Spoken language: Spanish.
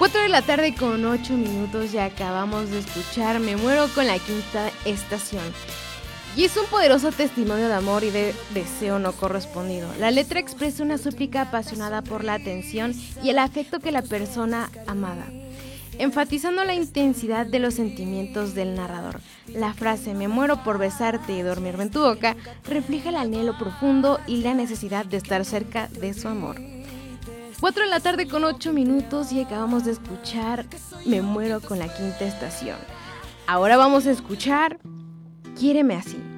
4 de la tarde con 8 minutos y acabamos de escuchar Me muero con la quinta estación. Y es un poderoso testimonio de amor y de deseo no correspondido. La letra expresa una súplica apasionada por la atención y el afecto que la persona amada, enfatizando la intensidad de los sentimientos del narrador. La frase "me muero por besarte y dormirme en tu boca" refleja el anhelo profundo y la necesidad de estar cerca de su amor. 4 de la tarde con 8 minutos y acabamos de escuchar Me muero con la quinta estación. Ahora vamos a escuchar Quiéreme así.